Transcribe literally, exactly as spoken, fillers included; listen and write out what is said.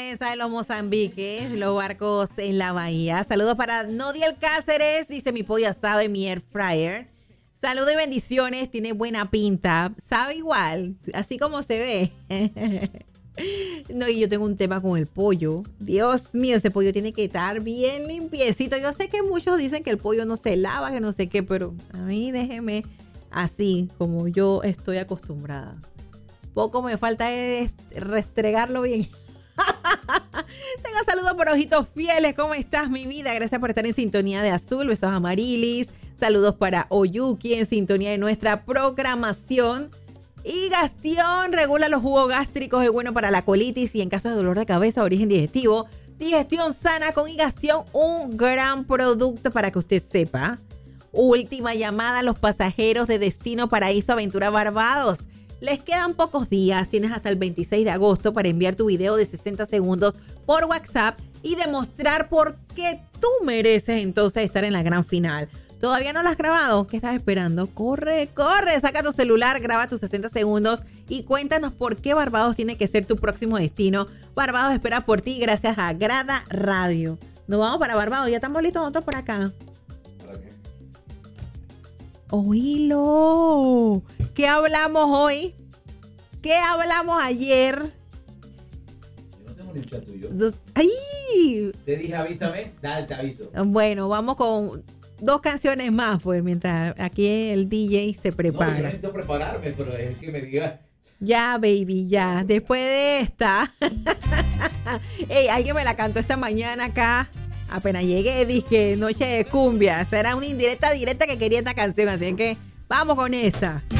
promesa de los Mozambiques, los barcos en la bahía. Saludos para Nodiel Cáceres, dice mi pollo asado en mi air fryer. Saludos y bendiciones, tiene buena pinta, sabe igual, así como se ve. No, y yo tengo un tema con el pollo. Dios mío, ese pollo tiene que estar bien limpiecito. Yo sé que muchos dicen que el pollo no se lava, que no sé qué, pero a mí déjeme así como yo estoy acostumbrada. Poco me falta es restregarlo bien. Tengo saludos por ojitos fieles. ¿Cómo estás, mi vida? Gracias por estar en sintonía de Azul. Besos a Marilis. Saludos para Oyuki en sintonía de nuestra programación. Y Gastión regula los jugos gástricos, es bueno para la colitis y en caso de dolor de cabeza, origen digestivo. Digestión sana con Igastión, un gran producto para que usted sepa. Última llamada a los pasajeros de Destino Paraíso Aventura Barbados. Les quedan pocos días, tienes hasta el veintiséis de agosto para enviar tu video de sesenta segundos por WhatsApp y demostrar por qué tú mereces entonces estar en la gran final. ¿Todavía no lo has grabado? ¿Qué estás esperando? Corre, corre, saca tu celular, graba tus sesenta segundos y cuéntanos por qué Barbados tiene que ser tu próximo destino. Barbados espera por ti gracias a Grada Radio. Nos vamos para Barbados, ya estamos listos nosotros por acá. ¿Para qué? Oílo. ¿Qué hablamos hoy? ¿Qué hablamos ayer? Yo no tengo ni un chat tuyo. ¡Ay! Te dije avísame, dale, te aviso. Bueno, vamos con dos canciones más, pues, mientras aquí el D J se prepara. No, yo necesito prepararme, pero es que me diga. Ya, baby, ya. Después de esta. Ey, alguien me la cantó esta mañana acá. Apenas llegué, dije, noche de cumbia. Será una indirecta directa que quería esta canción, así que vamos con esta.